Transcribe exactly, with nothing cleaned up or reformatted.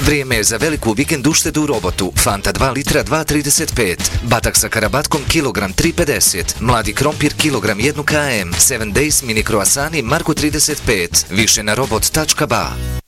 Vrijeme je za veliku vikend uštedu u Robotu. Fanta dva litra dva trideset pet. Batak sa karabatkom kilogram tri pedeset. Mladi krompir kilogram jedan kilogram. sedam days mini croissani Marko trideset pet. Više na robot tačka ba.